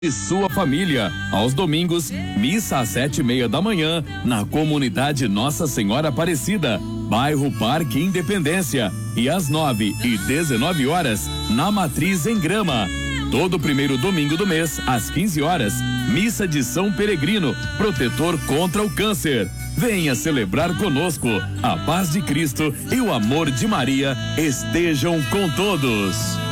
e sua família. Aos domingos, missa às 7:30 da manhã, na comunidade Nossa Senhora Aparecida, bairro Parque Independência. E às 9 e 19 horas, na Matriz em Grama. Todo primeiro domingo do mês, às 15 horas, missa de São Peregrino, protetor contra o câncer. Venha celebrar conosco. A paz de Cristo e o amor de Maria estejam com todos.